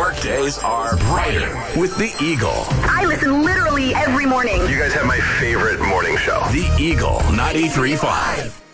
Work days are brighter with the Eagle. I listen literally every morning. You guys have my favorite morning show. The Eagle 93.5.